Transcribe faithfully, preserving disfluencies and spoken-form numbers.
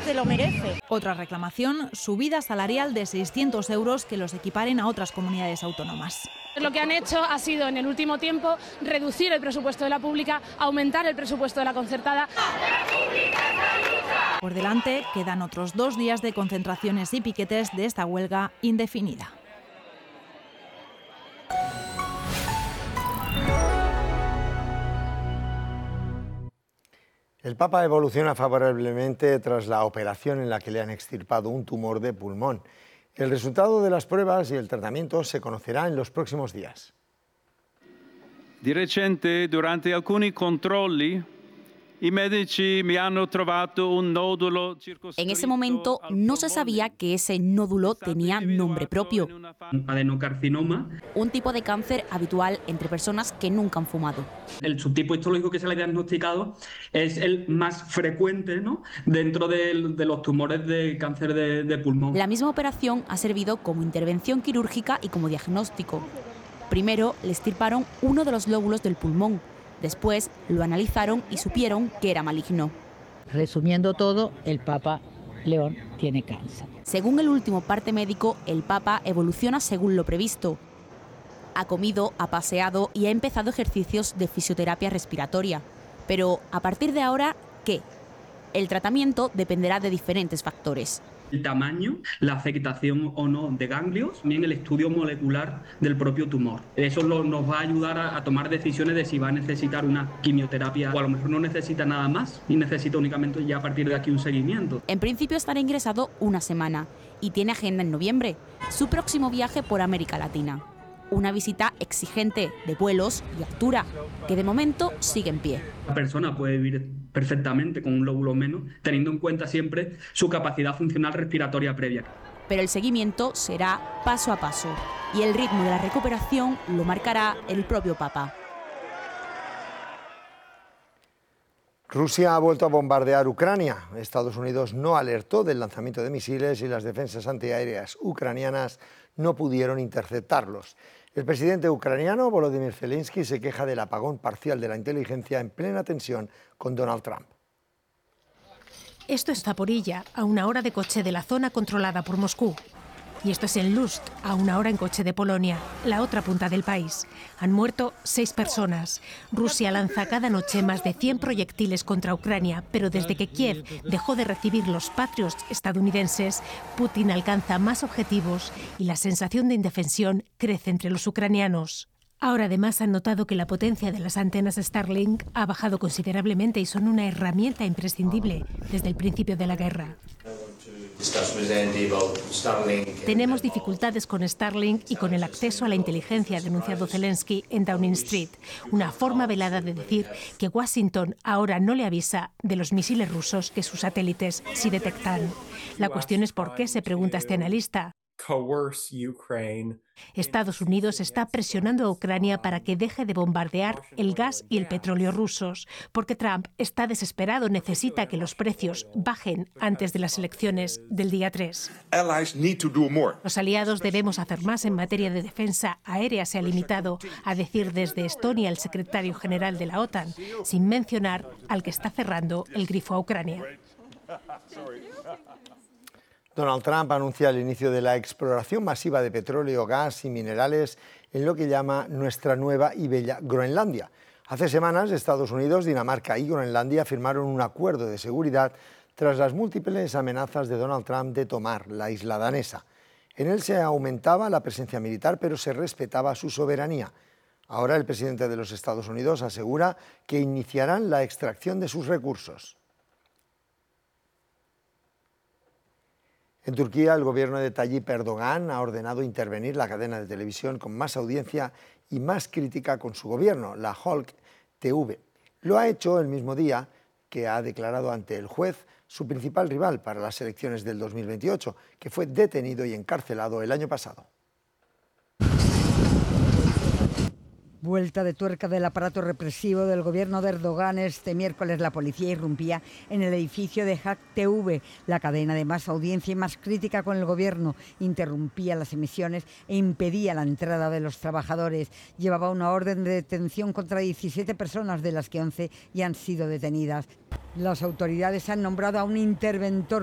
se lo merece. Otra reclamación, subida salarial de seiscientos euros que los equiparen a otras comunidades autónomas. Lo que han hecho ha sido, en el último tiempo, reducir el presupuesto de la pública, aumentar el presupuesto de la concertada. Por delante quedan otros dos días de concentraciones y piquetes de esta huelga indefinida. El Papa evoluciona favorablemente tras la operación en la que le han extirpado un tumor de pulmón. El resultado de las pruebas y el tratamiento se conocerá en los próximos días. Di recente, durante alcuni controlli, i medici mi hanno trovato un nódulo circoscritto. En ese momento no se sabía que ese nódulo tenía nombre propio. Adenocarcinoma. Un tipo de cáncer habitual entre personas que nunca han fumado. El subtipo histológico que se le ha diagnosticado es el más frecuente, ¿no?, dentro de, de los tumores de cáncer de, de pulmón. La misma operación ha servido como intervención quirúrgica y como diagnóstico. Primero le extirparon uno de los lóbulos del pulmón. Después lo analizaron y supieron que era maligno. Resumiendo todo, el Papa León tiene cáncer. Según el último parte médico, el Papa evoluciona según lo previsto. Ha comido, ha paseado y ha empezado ejercicios de fisioterapia respiratoria. Pero, a partir de ahora, ¿qué? El tratamiento dependerá de diferentes factores. El tamaño, la afectación o no de ganglios, también el estudio molecular del propio tumor. Eso lo, nos va a ayudar a, a tomar decisiones de si va a necesitar una quimioterapia o a lo mejor no necesita nada más y necesita únicamente ya a partir de aquí un seguimiento. En principio estará ingresado una semana y tiene agenda en noviembre, su próximo viaje por América Latina. Una visita exigente de vuelos y altura, que de momento sigue en pie. La persona puede vivir perfectamente con un lóbulo menos, teniendo en cuenta siempre su capacidad funcional respiratoria previa. Pero el seguimiento será paso a paso y el ritmo de la recuperación lo marcará el propio Papa. Rusia ha vuelto a bombardear Ucrania. Estados Unidos no alertó del lanzamiento de misiles y las defensas antiaéreas ucranianas no pudieron interceptarlos. El presidente ucraniano Volodymyr Zelensky se queja del apagón parcial de la inteligencia en plena tensión con Donald Trump. Esto es Zaporilla, a una hora de coche de la zona controlada por Moscú. Y esto es en Lutsk, a una hora en coche de Polonia, la otra punta del país. Han muerto seis personas. Rusia lanza cada noche más de cien proyectiles contra Ucrania, pero desde que Kiev dejó de recibir los Patriots estadounidenses, Putin alcanza más objetivos y la sensación de indefensión crece entre los ucranianos. Ahora además han notado que la potencia de las antenas Starlink ha bajado considerablemente y son una herramienta imprescindible desde el principio de la guerra. Tenemos dificultades con Starlink y con el acceso a la inteligencia, ha denunciado Zelensky en Downing Street. Una forma velada de decir que Washington ahora no le avisa de los misiles rusos que sus satélites sí detectan. La cuestión es por qué, se pregunta este analista. Estados Unidos está presionando a Ucrania para que deje de bombardear el gas y el petróleo rusos, porque Trump está desesperado, necesita que los precios bajen antes de las elecciones del día tres. Los aliados debemos hacer más en materia de defensa aérea, se ha limitado a decir desde Estonia el secretario general de la OTAN, sin mencionar al que está cerrando el grifo a Ucrania. Donald Trump anuncia el inicio de la exploración masiva de petróleo, gas y minerales en lo que llama nuestra nueva y bella Groenlandia. Hace semanas, Estados Unidos, Dinamarca y Groenlandia firmaron un acuerdo de seguridad tras las múltiples amenazas de Donald Trump de tomar la isla danesa. En él se aumentaba la presencia militar, pero se respetaba su soberanía. Ahora el presidente de los Estados Unidos asegura que iniciarán la extracción de sus recursos. En Turquía, el gobierno de Tayyip Erdogan ha ordenado intervenir la cadena de televisión con más audiencia y más crítica con su gobierno, la Halk T V. Lo ha hecho el mismo día que ha declarado ante el juez su principal rival para las elecciones del dos mil veintiocho, que fue detenido y encarcelado el año pasado. Vuelta de tuerca del aparato represivo del gobierno de Erdogan. Este miércoles la policía irrumpía en el edificio de Halk T V, la cadena de más audiencia y más crítica con el gobierno. Interrumpía las emisiones e impedía la entrada de los trabajadores. Llevaba una orden de detención contra diecisiete personas, de las que once ya han sido detenidas. Las autoridades han nombrado a un interventor